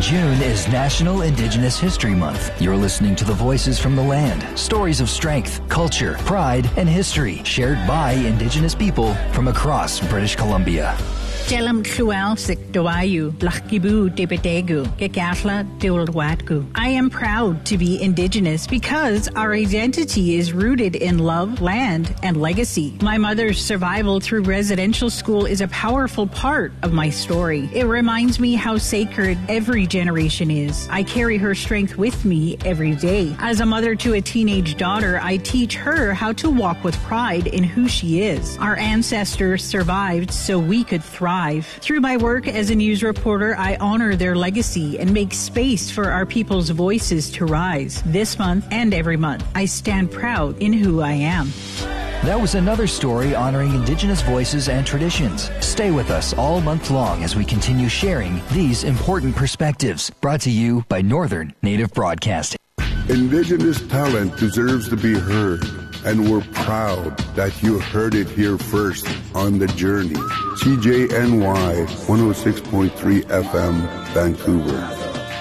June is National Indigenous History Month. You're listening to the voices from the land, stories of strength, culture, pride, and history shared by Indigenous people from across British Columbia. Jelam Chual Sik Doayu, Lachkibu Debedegu, Gekatla Dulwatgu. I am proud to be Indigenous because our identity is rooted in love, land, and legacy. My mother's survival through residential school is a powerful part of my story. It reminds me how sacred every generation is. I carry her strength with me every day. As a mother to a teenage daughter, I teach her how to walk with pride in who she is. Our ancestors survived so we could thrive. Through my work as a news reporter, I honor their legacy and make space for our people's voices to rise. This month and every month, I stand proud in who I am. That was another story honoring Indigenous voices and traditions. Stay with us all month long as we continue sharing these important perspectives. Brought to you by Northern Native Broadcasting. Indigenous talent deserves to be heard, and we're proud that you heard it here first on The Journey. CJNY 106.3 FM, Vancouver.